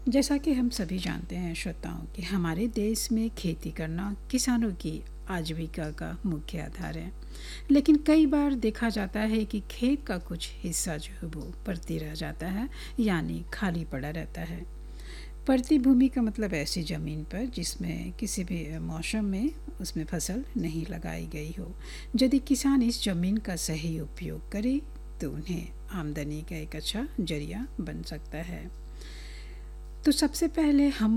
जैसा कि हम सभी जानते हैं श्रोताओं कि हमारे देश में खेती करना किसानों की आजीविका का मुख्य आधार है। लेकिन कई बार देखा जाता है कि खेत का कुछ हिस्सा जो है वो पड़ती रह जाता है, यानी खाली पड़ा रहता है। पड़ती भूमि का मतलब ऐसी ज़मीन पर जिसमें किसी भी मौसम में उसमें फसल नहीं लगाई गई हो। यदि किसान इस ज़मीन का सही उपयोग करे तो उन्हें आमदनी का एक अच्छा जरिया बन सकता है। तो सबसे पहले हम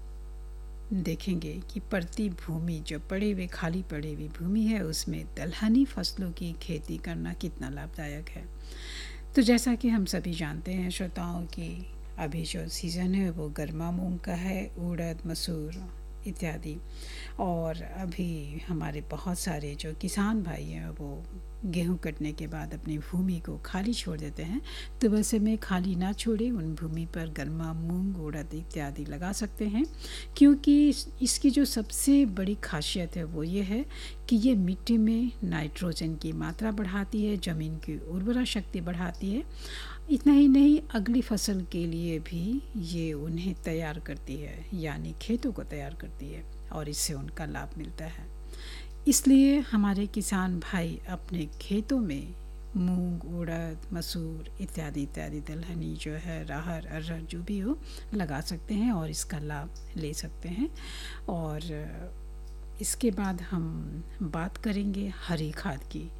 देखेंगे कि पड़ती भूमि, जो पड़े हुए खाली पड़ी हुई भूमि है, उसमें दलहनी फसलों की खेती करना कितना लाभदायक है। तो जैसा कि हम सभी जानते हैं श्रोताओं कि अभी जो सीज़न है वो गर्मा मूंग का है, उड़द, मसूर इत्यादि। और अभी हमारे बहुत सारे जो किसान भाई हैं वो गेहूं कटने के बाद अपनी भूमि को खाली छोड़ देते हैं। तो वैसे में खाली ना छोड़े, उन भूमि पर गर्मा मूंग, उड़द इत्यादि लगा सकते हैं, क्योंकि इसकी जो सबसे बड़ी खासियत है वो ये है कि ये मिट्टी में नाइट्रोजन की मात्रा बढ़ाती है, ज़मीन की उर्वरा शक्ति बढ़ाती है। इतना ही नहीं, अगली फसल के लिए भी ये उन्हें तैयार करती है, यानी खेतों को तैयार करती है और इससे उनका लाभ मिलता है। इसलिए हमारे किसान भाई अपने खेतों में मूंग, उड़द, मसूर इत्यादि इत्यादि, दलहनी जो है, राहर, अरहर जो भी हो, लगा सकते हैं और इसका लाभ ले सकते हैं। और इसके बाद हम बात करेंगे हरी खाद की।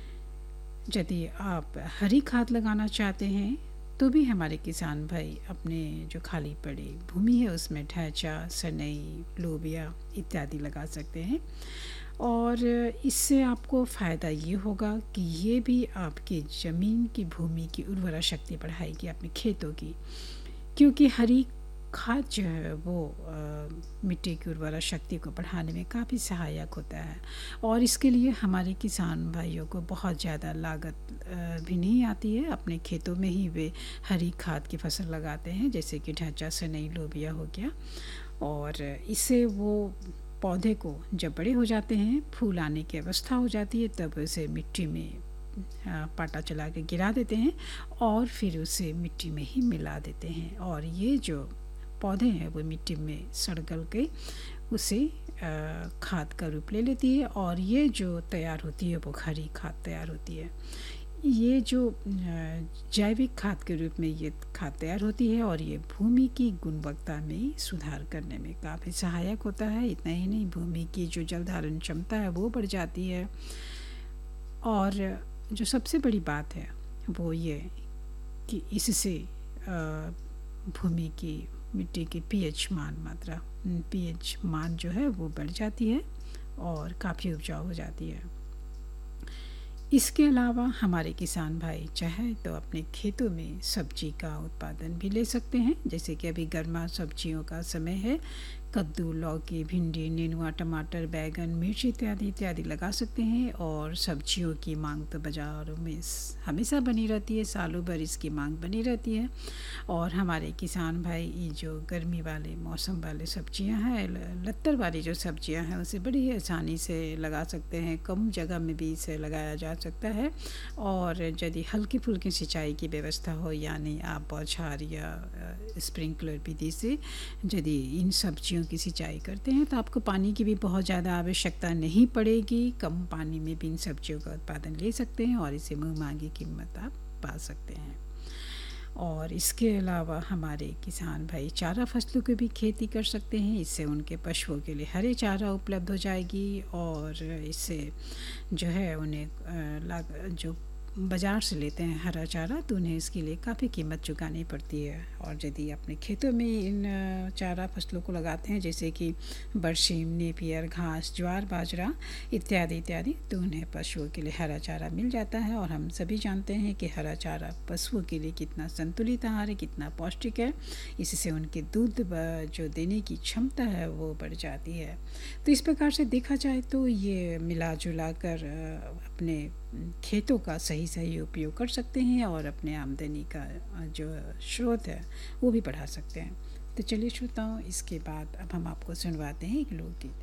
यदि आप हरी खाद लगाना चाहते हैं तो भी हमारे किसान भाई अपने जो खाली पड़ी भूमि है उसमें ढैंचा, सनई, लोबिया इत्यादि लगा सकते हैं। और इससे आपको फ़ायदा ये होगा कि ये भी आपकी ज़मीन की भूमि की उर्वरा शक्ति बढ़ाएगी, अपने खेतों की। क्योंकि हरी खाद जो है वो मिट्टी की उर्वरा शक्ति को बढ़ाने में काफ़ी सहायक होता है। और इसके लिए हमारे किसान भाइयों को बहुत ज़्यादा लागत भी नहीं आती है। अपने खेतों में ही वे हरी खाद की फसल लगाते हैं, जैसे कि ढैंचा, सनई, लोबिया हो गया। और इससे वो पौधे को जब बड़े हो जाते हैं, फूल आने की अवस्था हो जाती है, तब उसे मिट्टी में पाटा चला के गिरा देते हैं और फिर उसे मिट्टी में ही मिला देते हैं। और ये जो पौधे हैं वो मिट्टी में सड़गल के उसे खाद का रूप ले लेती है और ये जो तैयार होती है वो हरी खाद तैयार होती है। ये जो जैविक खाद के रूप में ये खाद तैयार होती है और ये भूमि की गुणवत्ता में सुधार करने में काफ़ी सहायक होता है। इतना ही नहीं, भूमि की जो जल धारण क्षमता है वो बढ़ जाती है। और जो सबसे बड़ी बात है वो ये कि इससे भूमि की मिट्टी की पीएच मान जो है वो बढ़ जाती है और काफ़ी उपजाऊ हो जाती है। इसके अलावा हमारे किसान भाई चाहे तो अपने खेतों में सब्जी का उत्पादन भी ले सकते हैं, जैसे कि अभी गर्मा सब्जियों का समय है। कद्दू, लौकी, भिंडी, नेनुआ, टमाटर, बैगन, मिर्च इत्यादि इत्यादि लगा सकते हैं। और सब्जियों की मांग तो बाज़ारों में हमेशा बनी रहती है, सालों भर इसकी मांग बनी रहती है। और हमारे किसान भाई ये जो गर्मी वाले मौसम वाले सब्जियां हैं, लत्तर वाली जो सब्जियां हैं, उसे बड़ी आसानी से लगा सकते हैं। कम जगह में भी इसे लगाया जा सकता है। और यदि हल्की फुल्की सिंचाई की व्यवस्था हो, यानी आप बौछार या स्प्रिंकलर विधि से यदि इन सब्जियों की सिंचाई करते हैं तो आपको पानी की भी बहुत ज़्यादा आवश्यकता नहीं पड़ेगी। कम पानी में भी इन सब्जियों का उत्पादन ले सकते हैं और इसे मुँह मांगी कीमत आप पा सकते हैं। और इसके अलावा हमारे किसान भाई चारा फसलों की भी खेती कर सकते हैं। इससे उनके पशुओं के लिए हरे चारा उपलब्ध हो जाएगी और इससे जो है उन्हें जो बाज़ार से लेते हैं हरा चारा, तो उन्हें इसके लिए काफ़ी कीमत चुकानी पड़ती है। और यदि अपने खेतों में इन चारा फसलों को लगाते हैं, जैसे कि बरसीम, नेपियर घास, ज्वार, बाजरा इत्यादि इत्यादि, तो उन्हें पशुओं के लिए हरा चारा मिल जाता है। और हम सभी जानते हैं कि हरा चारा पशुओं के लिए कितना संतुलित आहार है, कितना पौष्टिक है। इससे उनके दूध जो देने की क्षमता है वो बढ़ जाती है। तो इस प्रकार से देखा जाए तो ये मिला जुला कर अपने खेतों का सही उपयोग कर सकते हैं और अपने आमदनी का जो स्रोत है वो भी बढ़ा सकते हैं। तो चलिए श्रोताओं, इसके बाद अब हम आपको सुनवाते हैं एक लोकगीत।